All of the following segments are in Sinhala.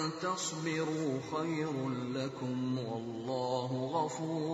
تصبروا خير لكم والله غفور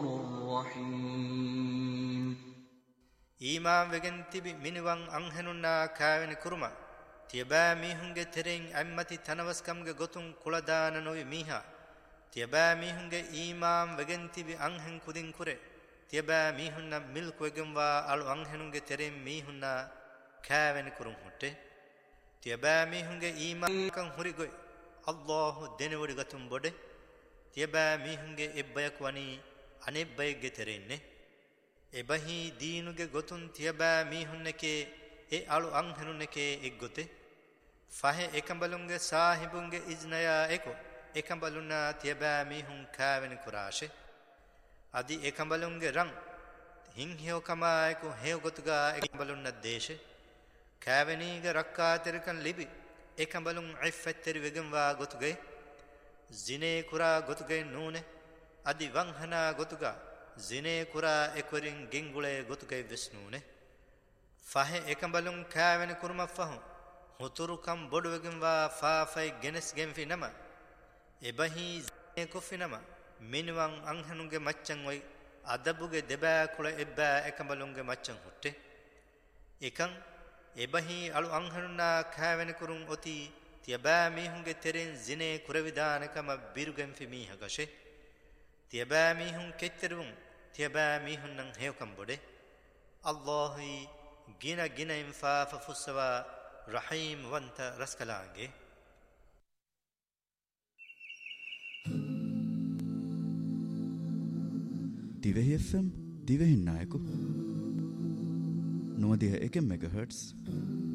رحيم. ඊමාම් වෙගෙන් තිබි මිනිවන් අංහෙනුන්නා කෑවෙන කුරුම තියබෑ මීහුන්ගේ තෙරෙන් අම්මති තනවස්කම්ගේ ගොතුන් කුලදාන නොවි මීහා තියබෑ මීහුන්ගේ ඊමාම් වෙගෙන් තිබි අංහෙන් කුදින් කුරේ තියබෑ මීහුන්නා මිල්ක් වෙගෙන්වා අලු අංහෙනුන්ගේ තෙරෙන් මීහුන්නා කෑවෙන කුරුම් හොට්ටේ තියබෑ මීහුන්ගේ ඊමාම් හුරිගොයි අල්ලාහ් දෙනවඩි ගතුම් බොඩේ තියබෑ මීහුන්ගේ එබ්බයක් වනි අනෙබ්බයගේ තෙරෙන්නේ එබහි දීනුගේ ගොතුන් තියබෑ මීහුන්නකේ ඒ අලු අංහෙනුන්නකේ එක්ගොතේ ෆහෙ එකඹලුන්ගේ සාහිබුන්ගේ ඉස්නයා එකො එකඹලුන්නා තියබෑ මීහුන් කෑවෙන කුරාෂේ අදි එකඹලුන්ගේ රං හිංහියෝ කමායකු හේව ගොතුගා එකඹලුන්න දේශේ කෑවෙනීගේ රක්කාතරිකන් ලිබි එකඹලුන් ඉෆ්ෆත්තරි වෙගම්වා ගොතුගේ ජිනේ කුරා ගොතුගේ නූනේ අදි වංහනා ගොතුගා ජිනේ කුරා එක්වරින් ගෙංගුලේ ගොතුගේ විස්නූනේ ෆහෙ එකඹලුන් කෑවෙන කුරුම ෆහු හුතුරුකම් බොඩුවගෙන්වා ෆාෆයි ගෙනස් ගෙන්ෆි නම එබහි ජිනේ කොෆි නම මිනිවන් අංහනුගේ මච්චන් වයි අදබුගේ දෙබෑ කුල එබ්බෑ එකඹලුන්ගේ මච්චන් හුට්ටේ එකන් එබහි අලු අංහනුන්නා කෑවෙන කුරුන් ඔති තියබෑ මීහුන්ගේ තෙරෙන් ජිනේ කුරවිදානකම බිරුගෙන්ෆි මීහගෂේ තියබෑ මීහුන් කෙත්තරුන් තියබෑ මීහුන්නන් හේවකම් බොඩේ අල්ලාහි ගින ගින ඉන්ෆාෆ ෆුස්සවා රහීම් වන්ත රස්කලාගේ දිවෙහි FM දිවෙහින් නායකු 91 මෙගාහර්ට්ස්